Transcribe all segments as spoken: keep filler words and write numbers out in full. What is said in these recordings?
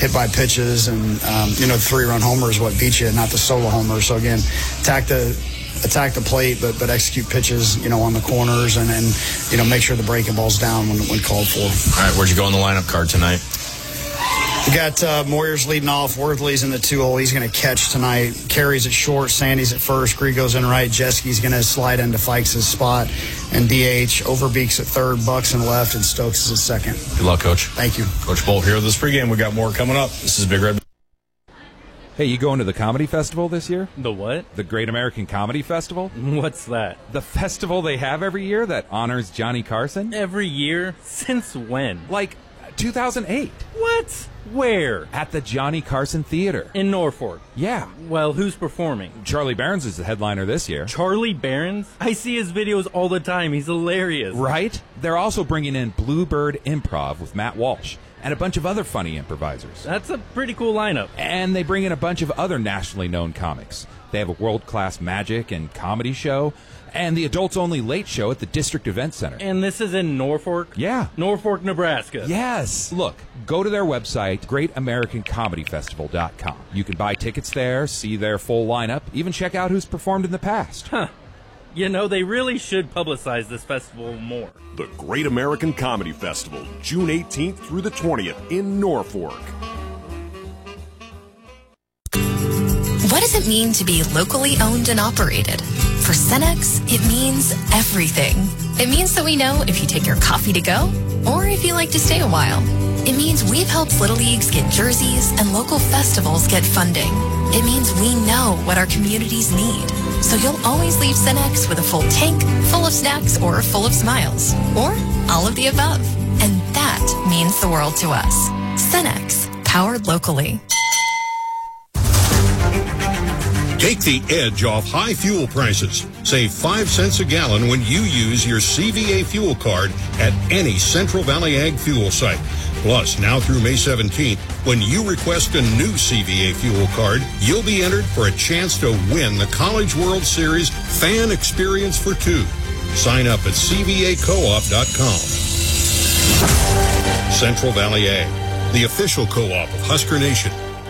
hit by pitches, and um, you know, the three-run homer is what beats you, not the solo homer. So again, attack the attack the plate, but but execute pitches, you know, on the corners, and and you know, make sure the breaking ball's down when when called for. All right, where'd you go on the lineup card tonight? We got uh, Moyers leading off. Worthley's in the two hole. He's going to catch tonight. Carey's at short. Sandy's at first. Grigo's in right. Jeski's going to slide into Fikes' spot. And D H. Overbeek's at third. Bucks in left. And Stokes is at second. Good luck, Coach. Thank you. Coach Bolt here with this pregame. We got more coming up. This is Big Red. Hey, you going to the Comedy Festival this year? The what? The Great American Comedy Festival? What's that? The festival they have every year that honors Johnny Carson? Every year? Since when? Like two thousand eight. What? Where? At the Johnny Carson Theater. In Norfolk? Yeah. Well, who's performing? Charlie Barons is the headliner this year. Charlie Barons? I see his videos all the time. He's hilarious. Right? They're also bringing in Bluebird Improv with Matt Walsh and a bunch of other funny improvisers. That's a pretty cool lineup. And they bring in a bunch of other nationally known comics. They have a world-class magic and comedy show, and the adults-only late show at the District Event Center. And this is in Norfolk? Yeah. Norfolk, Nebraska. Yes. Look, go to their website, great american comedy festival dot com. You can buy tickets there, see their full lineup, even check out who's performed in the past. Huh. You know, they really should publicize this festival more. The Great American Comedy Festival, June eighteenth through the twentieth in Norfolk. What does it mean to be locally owned and operated? For Cenex, it means everything. It means that we know if you take your coffee to go or if you like to stay a while. It means we've helped Little Leagues get jerseys and local festivals get funding. It means we know what our communities need. So you'll always leave Cenex with a full tank, full of snacks, or full of smiles. Or all of the above. And that means the world to us. Cenex, powered locally. Take the edge off high fuel prices. Save five cents a gallon when you use your C V A fuel card at any Central Valley Ag fuel site. Plus, now through May seventeenth, when you request a new C V A fuel card, you'll be entered for a chance to win the College World Series Fan Experience for Two. Sign up at C V A co op dot com. Central Valley Ag, the official co-op of Husker Nation.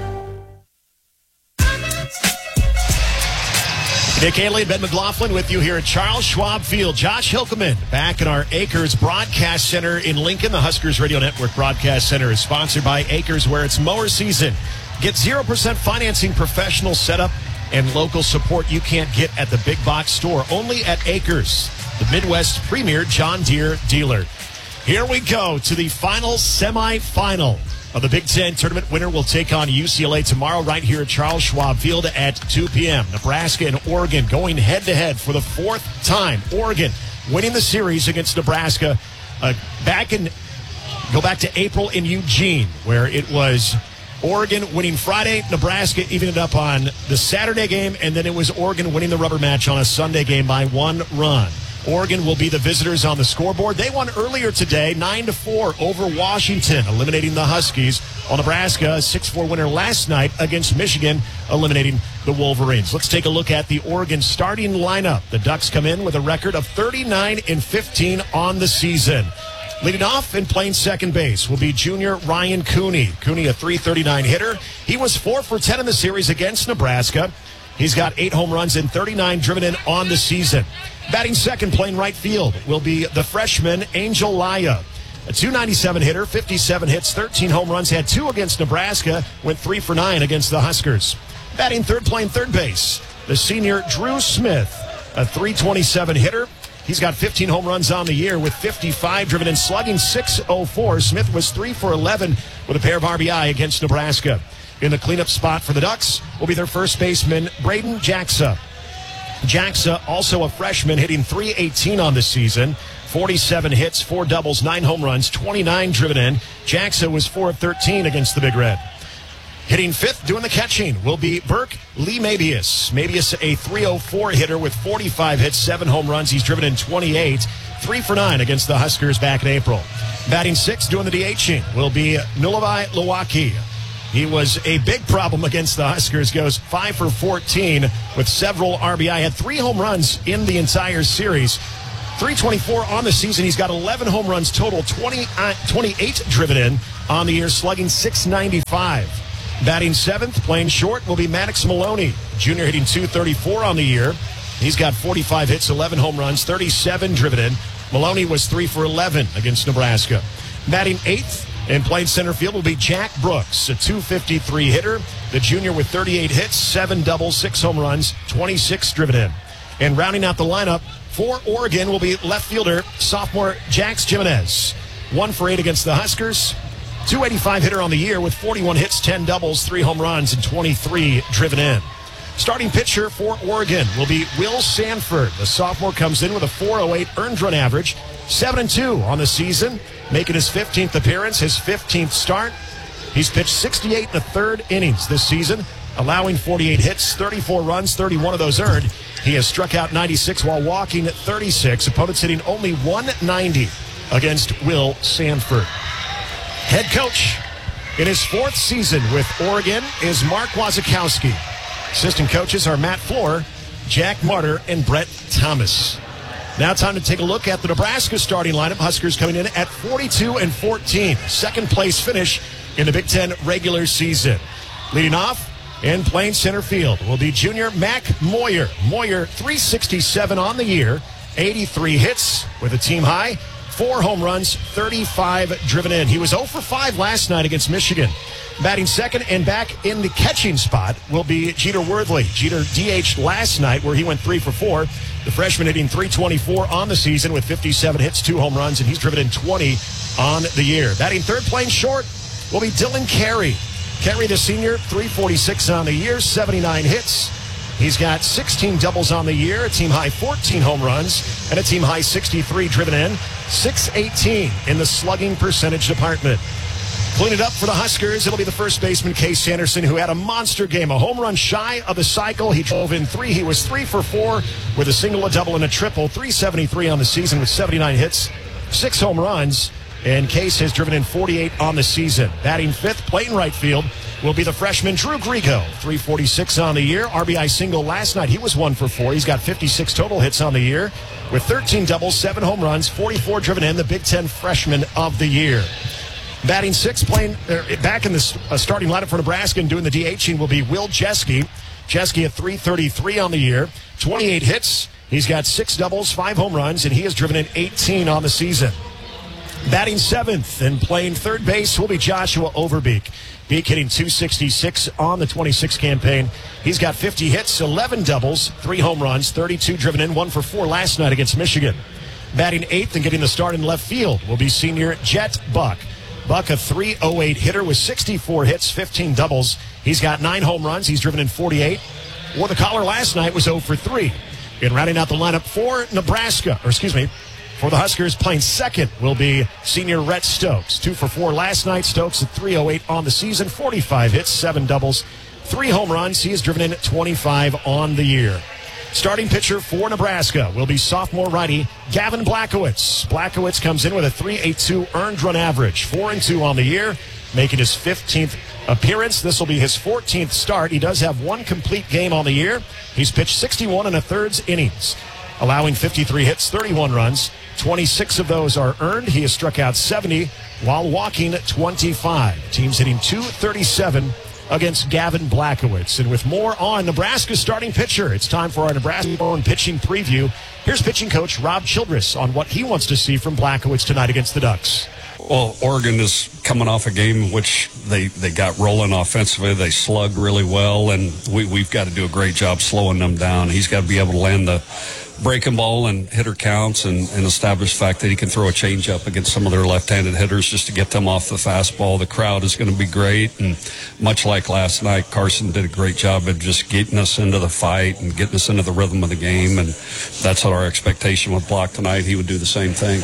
Nick Haley and Ben McLaughlin with you here at Charles Schwab Field. Josh Hilkeman back in our Acres Broadcast Center in Lincoln. The Huskers Radio Network Broadcast Center is sponsored by Acres, where it's mower season. Get zero percent financing, professional setup, and local support you can't get at the big box store. Only at Acres, the Midwest premier John Deere dealer. Here we go to the final semifinal of the Big Ten tournament. Winner will take on U C L A tomorrow right here at Charles Schwab Field at two p.m. Nebraska and Oregon going head-to-head for the fourth time. Oregon winning the series against Nebraska. Uh, back in, go back to April in Eugene, where it was Oregon winning Friday, Nebraska evening it up on the Saturday game, and then it was Oregon winning the rubber match on a Sunday game by one run. Oregon will be the visitors on the scoreboard. They won earlier today, nine to four over Washington, eliminating the Huskies. While Nebraska, a six four winner last night against Michigan, eliminating the Wolverines. Let's take a look at the Oregon starting lineup. The Ducks come in with a record of thirty-nine and fifteen on the season. Leading off and playing second base will be junior Ryan Cooney. Cooney, a three thirty-nine hitter. He was four for ten in the series against Nebraska. He's got eight home runs and thirty-nine driven in on the season. Batting second, playing right field, will be the freshman Angel Laya. A two ninety-seven hitter, fifty-seven hits, thirteen home runs, had two against Nebraska, went three for nine against the Huskers. Batting third, playing third base, the senior Drew Smith, a three twenty-seven hitter. He's got fifteen home runs on the year with fifty-five driven in, slugging six oh four. Smith was three for eleven with a pair of R B I against Nebraska. In the cleanup spot for the Ducks will be their first baseman, Braden Jacksa. Jacksa, also a freshman, hitting three eighteen on the season. forty-seven hits, four doubles, nine home runs, twenty-nine driven in. Jacksa was four of thirteen against the Big Red. Hitting fifth, doing the catching, will be Burke Lee Mabius. Mabius, a three oh four hitter with forty-five hits, seven home runs. He's driven in twenty-eight, three for nine against the Huskers back in April. Batting sixth, doing the DHing, will be Nulavai Lawaki. He was a big problem against the Huskers, goes five for fourteen with several R B I, had three home runs in the entire series. three twenty-four on the season. He's got eleven home runs total, twenty, uh, twenty-eight driven in on the year, slugging six ninety-five. Batting seventh, playing short, will be Maddox Maloney. Junior hitting two thirty-four on the year. He's got forty-five hits, eleven home runs, thirty-seven driven in. Maloney was three for eleven against Nebraska. Batting eighth and playing center field will be Jack Brooks, a two fifty-three hitter. The junior with thirty-eight hits, seven doubles, six home runs, twenty-six driven in. And rounding out the lineup for Oregon will be left fielder, sophomore Jax Jimenez. One for eight against the Huskers. two eighty-five hitter on the year with forty-one hits, ten doubles, three home runs, and twenty-three driven in. Starting pitcher for Oregon will be Will Sanford. The sophomore comes in with a four oh eight earned run average, seven and two on the season, making his fifteenth appearance, his fifteenth start. He's pitched sixty-eight and a third innings this season, allowing forty-eight hits, thirty-four runs, thirty-one of those earned. He has struck out ninety-six while walking at thirty-six. Opponents hitting only one ninety against Will Sanford. Head coach in his fourth season with Oregon is Mark Wasikowski. Assistant coaches are Matt Floor, Jack Martyr, and Brett Thomas. Now time to take a look at the Nebraska starting lineup. Huskers coming in at forty-two and fourteen. Second place finish in the Big Ten regular season. Leading off and playing center field will be junior Mac Moyer. Moyer, three sixty-seven on the year, eighty-three hits with a team high, four home runs, thirty-five driven in. He was oh for five last night against Michigan. Batting second and back in the catching spot will be Jeter Worthley. Jeter D H'd last night where he went three for four. The freshman hitting three twenty-four on the season with fifty-seven hits, two home runs, and he's driven in twenty on the year. Batting third, playing short, will be Dylan Carey. Carey, the senior, three forty-six on the year, seventy-nine hits. He's got sixteen doubles on the year, a team high fourteen home runs, and a team high sixty-three driven in, six eighteen in the slugging percentage department. Clean it up for the Huskers. It'll be the first baseman, Case Sanderson, who had a monster game, a home run shy of the cycle. He drove in three. He was three for four with a single, a double, and a triple. three seventy-three on the season with seventy-nine hits, six home runs, and Case has driven in forty-eight on the season. Batting fifth, playing right field, will be the freshman Drew Grigo, three forty-six on the year. R B I single last night. He was one for four. He's got fifty-six total hits on the year with thirteen doubles, seven home runs, forty-four driven in, the Big Ten freshman of the year. Batting sixth, playing er, back in the uh, starting lineup for Nebraska and doing the DHing will be Will Jeske. Jeske at three thirty-three on the year, twenty-eight hits. He's got six doubles, five home runs, and he has driven in eighteen on the season. Batting seventh and playing third base will be Joshua Overbeek. Beek hitting two sixty-six on the twenty-six campaign. He's got fifty hits, eleven doubles, three home runs, thirty-two driven in, one for four last night against Michigan. Batting eighth and getting the start in left field will be senior Jet Buck. Buck, a three oh eight hitter with sixty-four hits, fifteen doubles. He's got nine home runs. He's driven in forty-eight. Wore the collar last night, was oh for three. And rounding out the lineup for Nebraska, or excuse me, for the Huskers, playing second will be senior Rhett Stokes. Two for four last night. Stokes at three oh eight on the season, forty-five hits, seven doubles, three home runs. He has driven in twenty-five on the year. Starting pitcher for Nebraska will be sophomore righty Gavin Blackowitz. Blackowitz comes in with a three eighty-two earned run average, four and two on the year, making his fifteenth appearance. This will be his fourteenth start. He does have one complete game on the year. He's pitched sixty-one and a thirds innings, allowing fifty-three hits, thirty-one runs. twenty-six of those are earned. He has struck out seventy while walking twenty-five. Team's hitting two thirty-seven against Gavin Blackowitz. And with more on Nebraska's starting pitcher, it's time for our Nebraska-born pitching preview. Here's pitching coach Rob Childress on what he wants to see from Blackowitz tonight against the Ducks. Well, Oregon is coming off a game in which they, they got rolling offensively. They slugged really well, and we, we've got to do a great job slowing them down. He's got to be able to land the breaking ball and hitter counts and, and establish the fact that he can throw a changeup against some of their left-handed hitters just to get them off the fastball. The crowd is going to be great, and much like last night, Carson did a great job of just getting us into the fight and getting us into the rhythm of the game, and that's our expectation with Block tonight. He would do the same thing.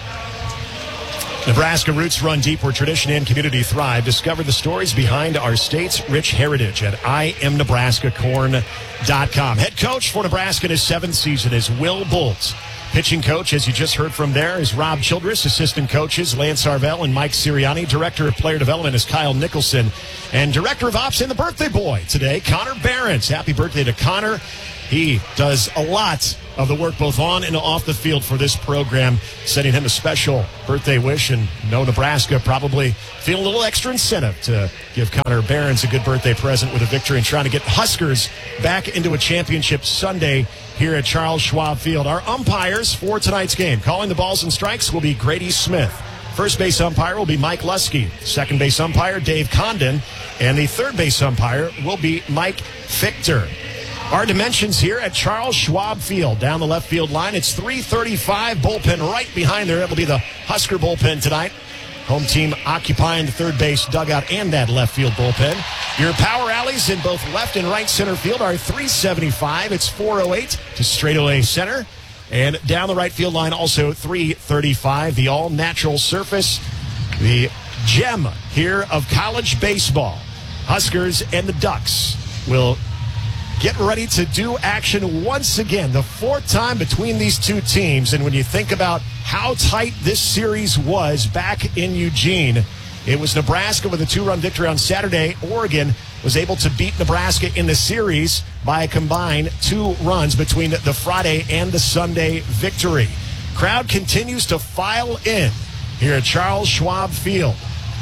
Nebraska roots run deep where tradition and community thrive. Discover the stories behind our state's rich heritage at I am Nebraska Corn dot com. Head coach for Nebraska in his seventh season is Will Bolt. Pitching coach, as you just heard from there, is Rob Childress. Assistant coaches, Lance Arvell and Mike Sirianni. Director of player development is Kyle Nicholson. And Director of Ops and the birthday boy today, Connor Behrens. Happy birthday to Connor. He does a lot of the work both on and off the field for this program, sending him a special birthday wish. And no, Nebraska probably feeling a little extra incentive to give Connor Behrens a good birthday present with a victory and trying to get Huskers back into a championship Sunday here at Charles Schwab Field. Our umpires for tonight's game, calling the balls and strikes, will be Grady Smith. First base umpire will be Mike Lusky. Second base umpire, Dave Condon. And the third base umpire will be Mike Fichter. Our dimensions here at Charles Schwab Field. Down the left field line, it's three thirty-five. Bullpen right behind there. It'll be the Husker bullpen tonight. Home team occupying the third base dugout and that left field bullpen. Your power alleys in both left and right center field are three seventy-five. It's four oh eight to straightaway center. And down the right field line, also three thirty-five. The all-natural surface, the gem here of college baseball. Huskers and the Ducks will get ready to do action once again, the fourth time between these two teams. And when you think about how tight this series was back in Eugene, it was Nebraska with a two-run victory on Saturday. Oregon was able to beat Nebraska in the series by a combined two runs between the Friday and the Sunday victory. Crowd continues to file in here at Charles Schwab Field.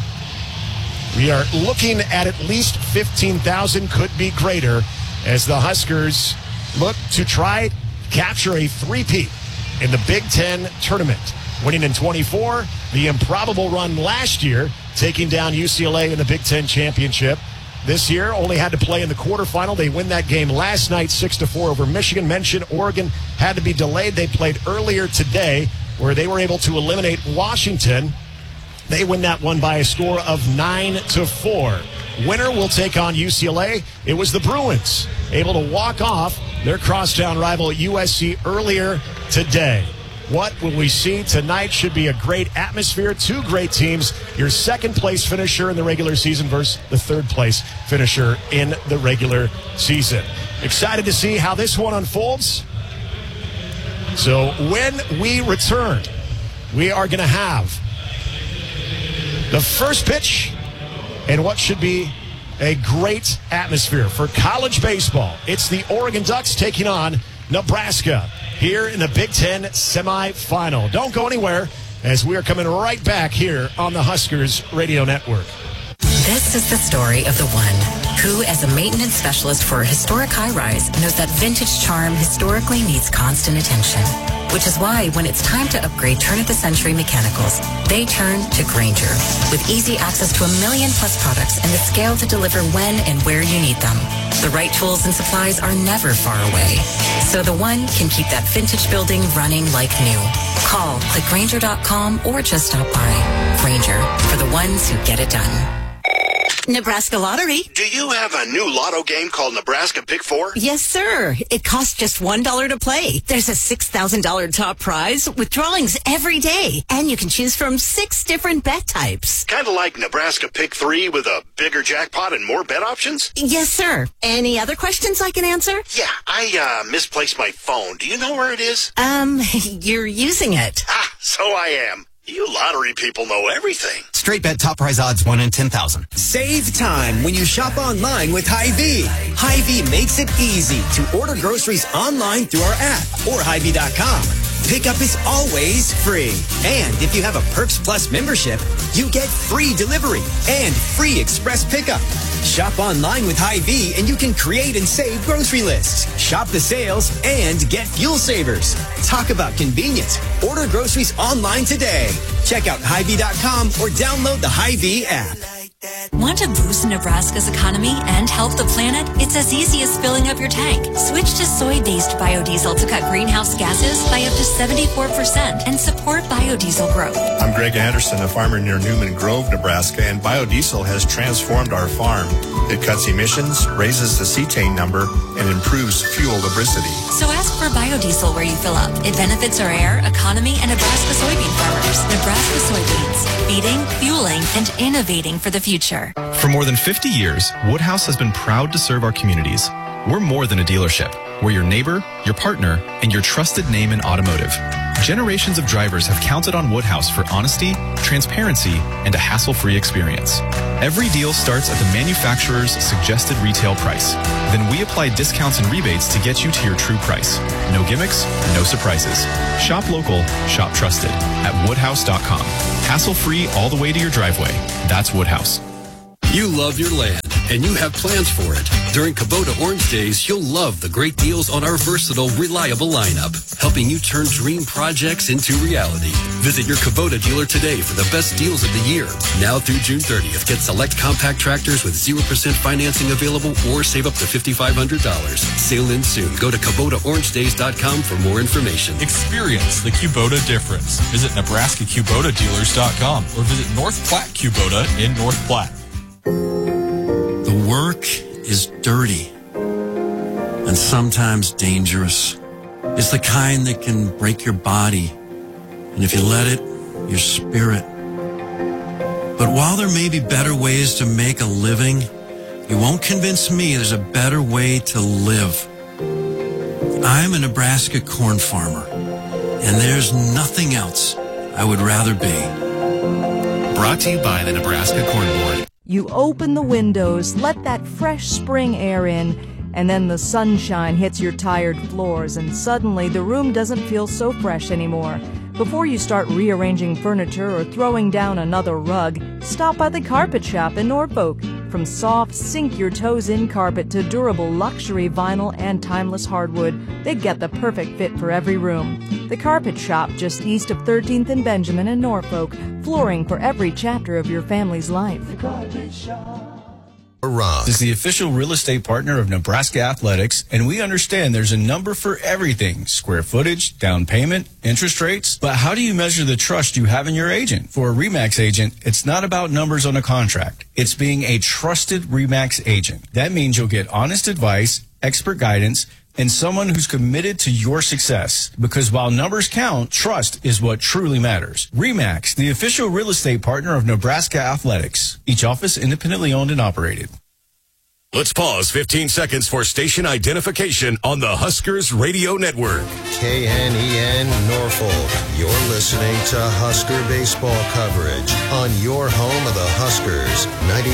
We are looking at at least fifteen thousand, could be greater, as the Huskers look to try to capture a three-peat in the Big Ten tournament. Winning in twenty-four, the improbable run last year, taking down U C L A in the Big Ten championship. This year, only had to play in the quarterfinal. They win that game last night, six to four over Michigan. Mentioned Oregon had to be delayed. They played earlier today, where they were able to eliminate Washington. They win that one by a score of nine to four. Winner will take on U C L A. It was the Bruins able to walk off their crosstown rival U S C earlier today. What will we see tonight? Should be a great atmosphere. Two great teams. Your second place finisher in the regular season versus the third place finisher in the regular season. Excited to see how this one unfolds. So when we return, we are going to have the first pitch and what should be a great atmosphere for college baseball. It's the Oregon Ducks taking on Nebraska here in the Big Ten semifinal. Don't go anywhere, as we are coming right back here on the Huskers Radio Network. This is the story of the one who, as a maintenance specialist for a historic high-rise, knows that vintage charm historically needs constant attention. Which is why when it's time to upgrade turn-of-the-century mechanicals, they turn to Grainger. With easy access to a million plus products and the scale to deliver when and where you need them. The right tools and supplies are never far away. So the one can keep that vintage building running like new. Call, click Grainger dot com, or just stop by. Grainger, for the ones who get it done. Nebraska Lottery. Do you have a new lotto game called Nebraska Pick Four? Yes, sir. It costs just one dollar to play. There's a six thousand dollars top prize with drawings every day. And you can choose from six different bet types. Kind of like Nebraska Pick Three with a bigger jackpot and more bet options? Yes, sir. Any other questions I can answer? Yeah, I uh, misplaced my phone. Do you know where it is? Um, you're using it. Ah, so I am. You lottery people know everything. Straight bet top prize odds one in ten thousand. Save time when you shop online with Hy-Vee. Hy-Vee makes it easy to order groceries online through our app or Hy Vee dot com. Pickup is always free. And if you have a Perks Plus membership, you get free delivery and free express pickup. Shop online with Hy-Vee and you can create and save grocery lists. Shop the sales and get fuel savers. Talk about convenience. Order groceries online today. Check out Hy Vee dot com or download the Hy-Vee app. Want to boost Nebraska's economy and help the planet? It's as easy as filling up your tank. Switch to soy-based biodiesel to cut greenhouse gases by up to seventy-four percent and support biodiesel growth. I'm Greg Anderson, a farmer near Newman Grove, Nebraska, and biodiesel has transformed our farm. It cuts emissions, raises the cetane number, and improves fuel lubricity. So ask for biodiesel where you fill up. It benefits our air, economy, and Nebraska soybean farmers. Nebraska soybeans, feeding, fueling, and innovating for the future. For more than fifty years, Woodhouse has been proud to serve our communities. We're more than a dealership. We're your neighbor, your partner, and your trusted name in automotive. Generations of drivers have counted on Woodhouse for honesty, transparency, and a hassle-free experience. Every deal starts at the manufacturer's suggested retail price. Then we apply discounts and rebates to get you to your true price. No gimmicks, no surprises. Shop local, shop trusted at woodhouse dot com. Hassle-free all the way to your driveway. That's Woodhouse. You love your land, and you have plans for it. During Kubota Orange Days, you'll love the great deals on our versatile, reliable lineup, helping you turn dream projects into reality. Visit your Kubota dealer today for the best deals of the year. Now through June thirtieth, get select compact tractors with zero percent financing available or save up to five thousand five hundred dollars. Sail in soon. Go to Kubota Orange Days dot com for more information. Experience the Kubota difference. Visit Nebraska Kubota Dealers dot com or visit North Platte Kubota in North Platte. The work is dirty and sometimes dangerous. It's the kind that can break your body, and if you let it, your spirit. But while there may be better ways to make a living, you won't convince me there's a better way to live. I'm a Nebraska corn farmer, and there's nothing else I would rather be. Brought to you by the Nebraska Corn Board. You open the windows, let that fresh spring air in, and then the sunshine hits your tired floors, and suddenly the room doesn't feel so fresh anymore. Before you start rearranging furniture or throwing down another rug, stop by the Carpet Shop in Norfolk. From soft, sink-your-toes-in carpet to durable luxury vinyl and timeless hardwood, they get the perfect fit for every room. The Carpet Shop, just east of thirteenth and Benjamin in Norfolk, flooring for every chapter of your family's life. The Carpet Shop is the official real estate partner of Nebraska Athletics, and we understand there's a number for everything: square footage, down payment, interest rates. But how do you measure the trust you have in your agent? For a RE/MAX agent, it's not about numbers on a contract. It's being a trusted RE/MAX agent. That means you'll get honest advice, expert guidance, and someone who's committed to your success. Because while numbers count, trust is what truly matters. RE/MAX, the official real estate partner of Nebraska Athletics. Each office independently owned and operated. Let's pause fifteen seconds for station identification on the Huskers Radio Network. K N E N Norfolk. You're listening to Husker baseball coverage on your home of the Huskers. ninety